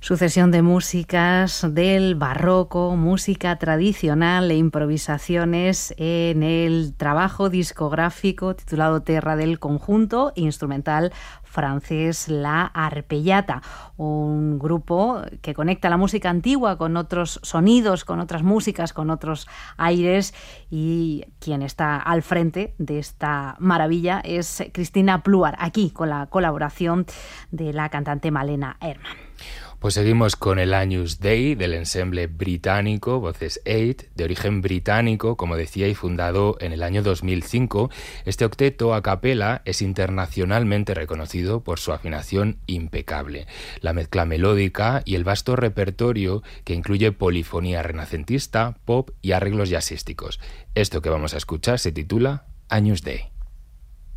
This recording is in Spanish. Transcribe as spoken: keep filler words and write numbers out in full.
Sucesión de músicas del barroco, música tradicional e improvisaciones en el trabajo discográfico titulado Terra del conjunto instrumental francés La Arpellata, un grupo que conecta la música antigua con otros sonidos, con otras músicas, con otros aires, y quien está al frente de esta maravilla es Cristina Pluar, aquí con la colaboración de la cantante Malena Herman. Pues seguimos con el Agnus Dei del ensemble británico Voces ocho, de origen británico, como decía, y fundado en el año dos mil cinco. Este octeto a capela es internacionalmente reconocido por su afinación impecable, la mezcla melódica y el vasto repertorio que incluye polifonía renacentista, pop y arreglos jazzísticos. Esto que vamos a escuchar se titula Agnus Dei.